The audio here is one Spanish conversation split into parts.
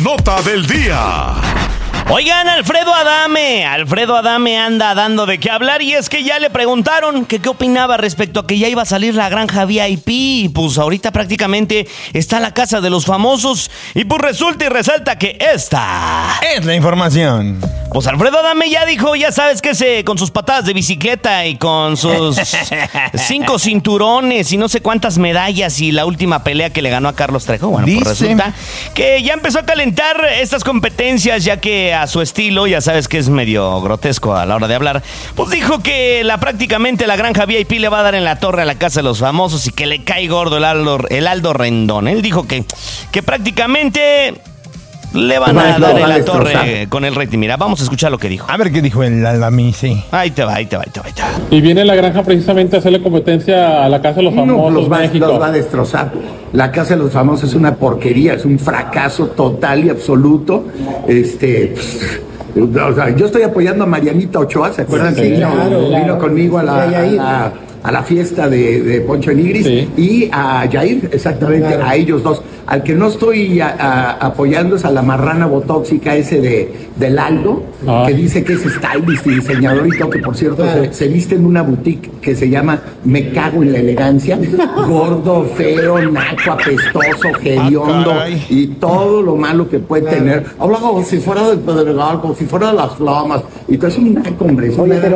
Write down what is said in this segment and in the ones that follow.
nota del día. Oigan, Alfredo Adame anda dando de qué hablar y es que ya le preguntaron que qué opinaba respecto a que ya iba a salir la granja VIP y pues ahorita prácticamente está la casa de los famosos y pues resulta y resalta que esta es la información. Pues Alfredo Adame ya dijo, ya sabes que con sus patadas de bicicleta y con sus 5 cinturones y no sé cuántas medallas y la última pelea que le ganó a Carlos Trejo, bueno, pues resulta que ya empezó a calentar estas competencias ya que a su estilo, ya sabes que es medio grotesco a la hora de hablar, pues dijo que prácticamente la granja VIP le va a dar en la torre a la casa de los famosos y que le cae gordo el Aldo Rendón. Él dijo que prácticamente le van a dar en la torre con el rating. Mira, vamos a escuchar lo que dijo. A ver qué dijo el Adame, sí. Ahí te va. Y viene la granja precisamente a hacerle competencia a la casa de los famosos. Los va a destrozar. La casa de los famosos es una porquería, es un fracaso total y absoluto. O sea, yo estoy apoyando a Marianita Ochoa, ¿se acuerdan? Sí, vino conmigo a la fiesta de Poncho Nigris, sí. Y a Jair, exactamente, claro. A ellos dos. Al que no estoy apoyando es a la marrana botóxica del Aldo, que dice que es stylist y diseñador y todo, que por cierto se viste en una boutique que se llama Me Cago en la Elegancia. Gordo, feo, naco, apestoso, hediondo y todo lo malo que puede tener. Habla como si fuera del Pedregal, como si fuera de las Lomas. Y todo es un naco, hombre.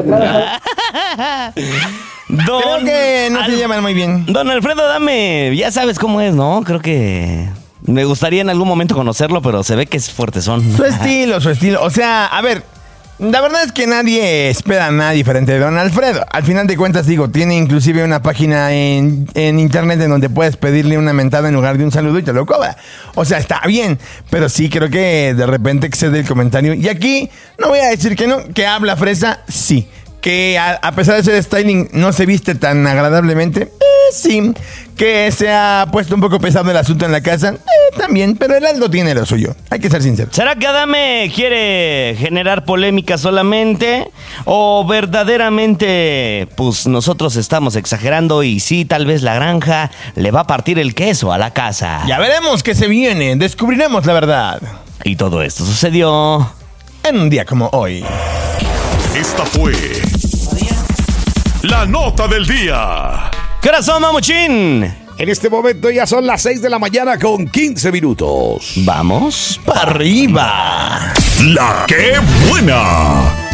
Creo que no se llaman muy bien. Don Alfredo Adame, ya sabes cómo es, ¿no? Creo que me gustaría en algún momento conocerlo, pero se ve que es fuertezón. Su estilo. O sea, a ver, la verdad es que nadie espera nada diferente de Don Alfredo. Al final de cuentas, digo, tiene inclusive una página en internet en donde puedes pedirle una mentada en lugar de un saludo y te lo cobra. O sea, está bien, pero sí creo que de repente excede el comentario. Y aquí no voy a decir que no, que habla fresa, sí. Que a pesar de ser styling no se viste tan agradablemente, sí. Que se ha puesto un poco pesado el asunto en la casa, también. Pero el Aldo tiene lo suyo, hay que ser sincero. ¿Será que Adame quiere generar polémica solamente? ¿O verdaderamente pues nosotros estamos exagerando y sí, tal vez la granja le va a partir el queso a la casa? Ya veremos qué se viene, descubriremos la verdad. Y todo esto sucedió en un día como hoy. Esta fue la nota del día. ¿Qué hora son, mamuchín? En este momento ya son las 6 de la mañana con 15 minutos. Vamos para arriba. La que buena.